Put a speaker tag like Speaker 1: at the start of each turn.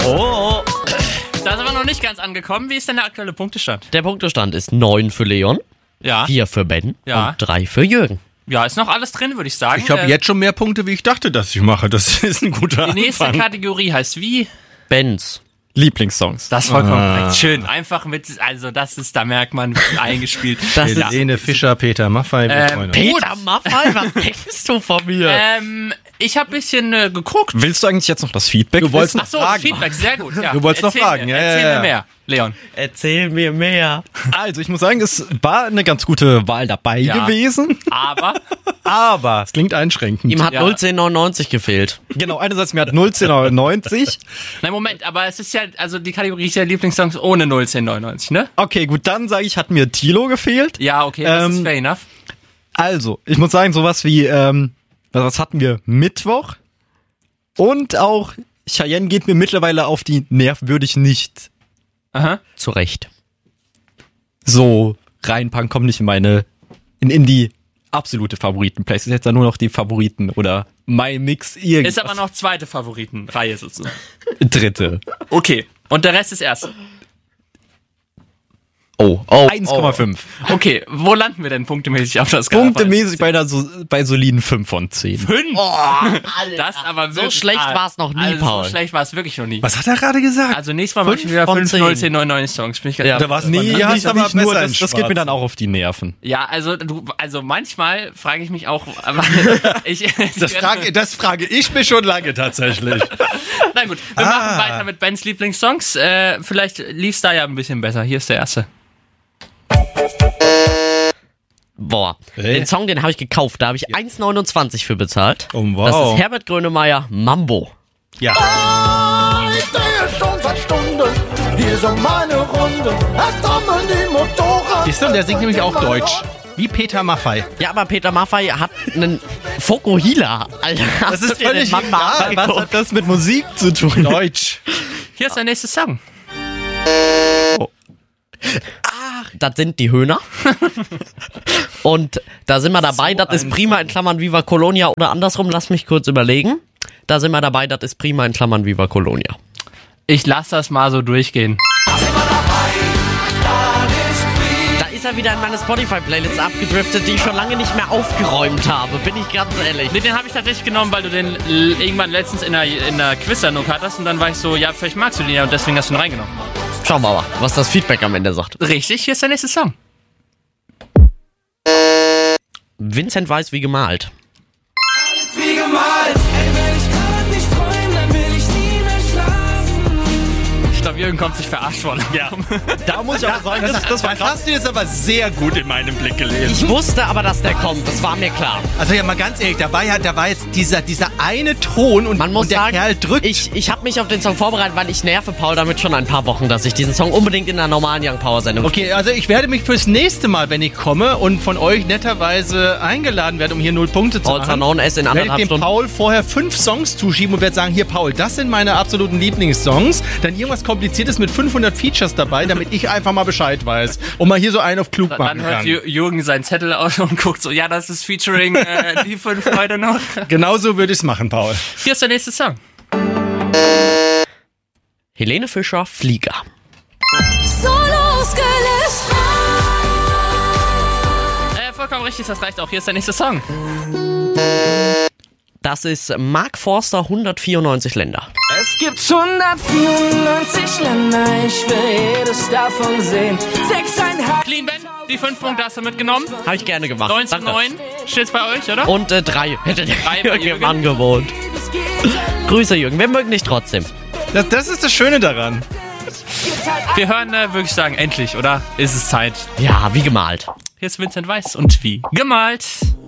Speaker 1: Oh.
Speaker 2: Da sind wir noch nicht ganz angekommen. Wie ist denn der aktuelle Punktestand?
Speaker 1: Der Punktestand ist 9 für Leon,
Speaker 2: Ja.
Speaker 1: 4 für Ben
Speaker 2: Ja.
Speaker 1: und 3 für Jürgen.
Speaker 2: Ja, ist noch alles drin, würde ich sagen.
Speaker 3: Ich habe jetzt schon mehr Punkte, wie ich dachte, dass ich mache. Das ist ein guter
Speaker 2: Die nächste
Speaker 3: Anfang.
Speaker 2: Kategorie heißt wie?
Speaker 1: Bens.
Speaker 3: Lieblingssongs.
Speaker 2: Das ist vollkommen korrekt. Schön. Einfach mit, also das ist, da merkt man, eingespielt.
Speaker 1: Das ist
Speaker 3: Helene Fischer, Peter Maffay, wir freuen uns.
Speaker 1: Peter Maffay, was denkst du von mir?
Speaker 2: Ich habe ein bisschen geguckt.
Speaker 3: Willst du eigentlich jetzt noch das Feedback?
Speaker 4: Du wolltest
Speaker 2: Ach so, Feedback, sehr gut. Ja.
Speaker 4: Du wolltest noch
Speaker 2: Erzähl
Speaker 4: fragen,
Speaker 2: mir,
Speaker 4: ja,
Speaker 2: Erzähl
Speaker 4: ja.
Speaker 2: mir mehr, Leon.
Speaker 1: Erzähl mir mehr.
Speaker 3: Also, ich muss sagen, es war eine ganz gute Wahl dabei
Speaker 2: Ja.
Speaker 3: gewesen.
Speaker 2: Aber,
Speaker 3: Es klingt einschränkend.
Speaker 1: Ihm hat
Speaker 2: Ja.
Speaker 1: 01099 gefehlt.
Speaker 3: Genau, einerseits mir hat 01099.
Speaker 2: nein, Moment, aber es ist ja, also die Kategorie ist ja Lieblingssongs ohne 01099, ne?
Speaker 3: Okay, gut, dann sage ich, hat mir Tilo gefehlt.
Speaker 2: Ja, okay, das ist fair enough.
Speaker 3: Also, ich muss sagen, sowas wie, was hatten wir? Mittwoch. Und auch Cheyenne geht mir mittlerweile auf die Nerven, würde ich nicht
Speaker 2: Aha.
Speaker 1: Zu Recht.
Speaker 3: so reinpacken, kommt nicht in die absolute Favoriten-Plays. Ist jetzt dann nur noch die Favoriten oder mein Mix irgendwas.
Speaker 2: Ist aber noch zweite Favoritenreihe sozusagen.
Speaker 3: dritte.
Speaker 2: Okay, und der Rest ist erste.
Speaker 1: Oh.
Speaker 3: 1,5.
Speaker 2: Okay, wo landen wir denn punktemäßig auf das Skala?
Speaker 3: Punktemäßig bei soliden 5 von 10.
Speaker 2: 5? Das aber
Speaker 1: So
Speaker 2: wirklich.
Speaker 1: schlecht war's noch nie,
Speaker 2: also
Speaker 1: Paul.
Speaker 2: So schlecht war es wirklich noch nie.
Speaker 4: Was hat er gerade gesagt?
Speaker 2: Also nächstes Mal mache ich wieder
Speaker 1: von
Speaker 2: 5
Speaker 1: 10.
Speaker 2: 01099 Songs. Bin ich ganz
Speaker 1: Ja.
Speaker 4: Da war's
Speaker 3: Nee,
Speaker 4: ja,
Speaker 3: hast aber
Speaker 4: nicht nur
Speaker 3: besser, das geht mir dann auch auf die Nerven.
Speaker 2: Ja, also manchmal frage ich mich auch, aber
Speaker 4: Das frage ich mich schon lange tatsächlich.
Speaker 2: Na gut, wir machen weiter mit Bens Lieblingssongs. Vielleicht lief's da ja ein bisschen besser. Hier ist der erste.
Speaker 1: Boah, den Song, den habe ich gekauft. Da habe ich 1,29 für bezahlt.
Speaker 4: Oh, wow.
Speaker 1: Das ist Herbert Grönemeyer, Mambo.
Speaker 4: Ja.
Speaker 5: Ich drehe schon seit Stunden, hier sind meine Runden, es trommeln die Motoren.
Speaker 4: Siehst du, und der singt nämlich auch Deutsch. Wie Peter Maffay.
Speaker 1: Ja, aber Peter Maffay hat einen Fokuhila. Alter,
Speaker 4: Das ist völlig egal.
Speaker 3: Was hat das mit Musik zu tun?
Speaker 4: Deutsch.
Speaker 2: Hier ist der nächste Song.
Speaker 1: Das sind die Höhner. Und da sind wir dabei, das ist prima in Klammern Viva Colonia oder andersrum, lass mich kurz überlegen. Da sind wir dabei, das ist prima in Klammern Viva Colonia.
Speaker 2: Ich lasse das mal so durchgehen.
Speaker 1: Da ist er wieder in meine Spotify-Playlist abgedriftet, die ich schon lange nicht mehr aufgeräumt habe, bin ich ganz ehrlich.
Speaker 2: Nee, den habe ich tatsächlich genommen, weil du den irgendwann letztens in der Quiz-Sendung hattest und dann war ich so, ja, vielleicht magst du den ja und deswegen hast du ihn reingenommen.
Speaker 1: Schauen wir mal, was das Feedback am Ende sagt.
Speaker 2: Richtig, hier ist der nächste Song.
Speaker 1: Vincent Weiss wie gemalt.
Speaker 5: Wie gemalt, ey, wenn ich grad nicht träum, dann will ich nie mehr schlafen.
Speaker 2: Ich glaube, Jürgen kommt sich verarscht vor. Ja.
Speaker 3: Da muss ich aber sagen, das war
Speaker 4: Das hast du jetzt aber sehr gut in meinem Blick gelesen.
Speaker 1: Ich wusste aber, dass der kommt, das war mir klar.
Speaker 4: Also ja, mal ganz ehrlich, da war jetzt dieser eine Ton und,
Speaker 1: Man muss
Speaker 4: und der
Speaker 1: sagen,
Speaker 4: Kerl drückt.
Speaker 1: ich habe mich auf den Song vorbereitet, weil ich nerve Paul damit schon ein paar Wochen, dass ich diesen Song unbedingt in einer normalen Young Power Sendung.
Speaker 4: Okay, also ich werde mich fürs nächste Mal, wenn ich komme und von euch netterweise eingeladen werde, um hier 0 Punkte zu
Speaker 1: Also
Speaker 4: machen,
Speaker 1: known as in
Speaker 4: werde ich
Speaker 1: anderthalb
Speaker 4: dem
Speaker 1: Stunden.
Speaker 4: Paul vorher 5 Songs zuschieben und werde sagen, hier Paul, das sind meine absoluten Lieblingssongs. Dann irgendwas Kompliziertes mit 500 Features dabei, damit ich einfach mal Bescheid weiß und mal hier so einen auf klug machen
Speaker 2: Dann hört
Speaker 4: kann.
Speaker 2: Jürgen seinen Zettel aus und guckt so, ja, das ist Featuring die 5 Leute noch.
Speaker 4: Genauso würde ich es machen, Paul.
Speaker 2: Hier ist der nächste Song.
Speaker 1: Helene Fischer, Flieger.
Speaker 5: So losgelöst
Speaker 2: Vollkommen richtig, das reicht auch. Hier ist der nächste Song.
Speaker 1: Das ist Mark Forster, 194 Länder.
Speaker 5: Es gibt 194 Länder, ich will jedes davon sehen. 6,5.
Speaker 2: Clean Ben, die 5 Punkte hast du mitgenommen.
Speaker 1: Habe ich gerne gemacht.
Speaker 2: 9 zu
Speaker 1: Danke.
Speaker 2: 9 steht's bei euch, oder?
Speaker 1: Und 3 hätte der
Speaker 2: Drei bei
Speaker 1: Jürgen im
Speaker 2: Jürgen.
Speaker 1: Angebot. Grüße Jürgen, wir mögen dich trotzdem.
Speaker 4: Das ist das Schöne daran.
Speaker 2: Wir hören, würde ich sagen, endlich, oder? Ist es Zeit.
Speaker 1: Ja, wie gemalt.
Speaker 2: Hier ist Vincent Weiss und wie gemalt.